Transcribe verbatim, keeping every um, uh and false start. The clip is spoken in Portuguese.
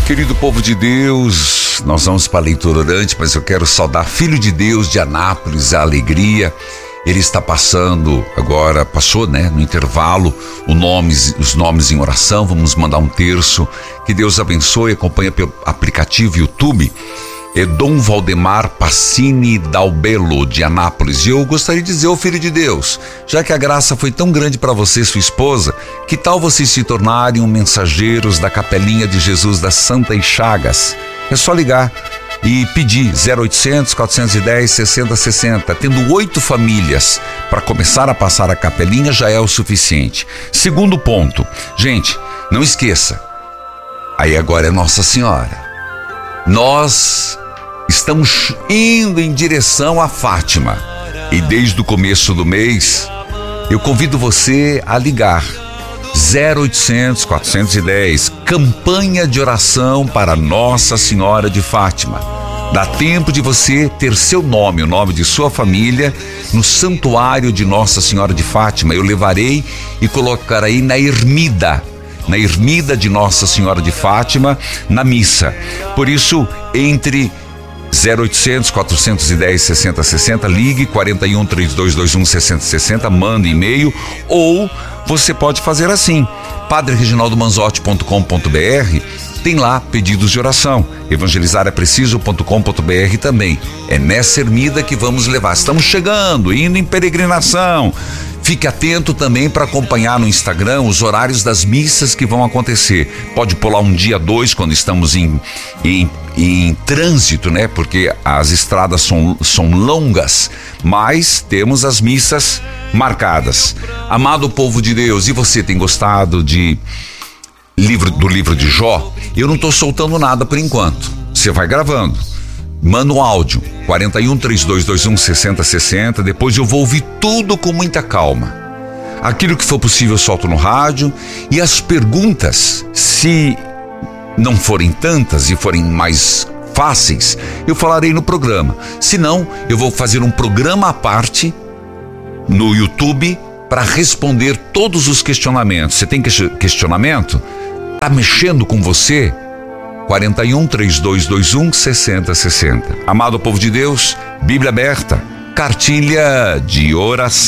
Querido povo de Deus, nós vamos para a leitura orante, mas eu quero saudar Filho de Deus de Anápolis, a alegria. Ele está passando agora, passou, né, no intervalo, o nomes, os nomes em oração. Vamos mandar um terço. Que Deus abençoe. Acompanha pelo aplicativo YouTube. É Dom Valdemar Passini Dalbello, de Anápolis. E eu gostaria de dizer ao Filho de Deus, já que a graça foi tão grande para você e sua esposa, que tal vocês se tornarem um mensageiros da Capelinha de Jesus das Santas Chagas? É só ligar e pedir zero oitocentos, quatrocentos e dez, sessenta sessenta. Tendo oito famílias para começar a passar a capelinha já é o suficiente. Segundo ponto, gente, não esqueça, aí agora é Nossa Senhora. Nós estamos indo em direção a Fátima e desde o começo do mês eu convido você a ligar zero oitocentos, quatrocentos e dez, campanha de oração para Nossa Senhora de Fátima. Dá tempo de você ter seu nome, o nome de sua família, no santuário de Nossa Senhora de Fátima. Eu levarei e colocarei na ermida, na ermida de Nossa Senhora de Fátima, na missa. Por isso, entre zero oitocentos, quatrocentos e dez, sessenta sessenta, ligue quarenta e um, trinta e dois, vinte e um, sessenta sessenta, mande e-mail, ou você pode fazer assim, padre reginaldo manzotti ponto com ponto b r, tem lá pedidos de oração, evangelizar é preciso ponto com ponto b r também. É nessa ermida que vamos levar. Estamos chegando, indo em peregrinação. Fique atento também para acompanhar no Instagram os horários das missas que vão acontecer. Pode pular um dia, dois, quando estamos em, em, em trânsito, né? Porque as estradas são, são longas, mas temos as missas marcadas. Amado povo de Deus, e você tem gostado de livro, do livro de Jó? Eu não estou soltando nada por enquanto. Você vai gravando. Manda um áudio, quarenta e um, trinta e dois, vinte e um, sessenta sessenta, depois eu vou ouvir tudo com muita calma. Aquilo que for possível eu solto no rádio, e as perguntas, se não forem tantas e forem mais fáceis, eu falarei no programa. Se não, eu vou fazer um programa à parte no YouTube para responder todos os questionamentos. Você tem questionamento? Tá mexendo com você? quarenta e um, trinta e dois, vinte e um, sessenta sessenta. Amado povo de Deus, Bíblia aberta, cartilha de oração.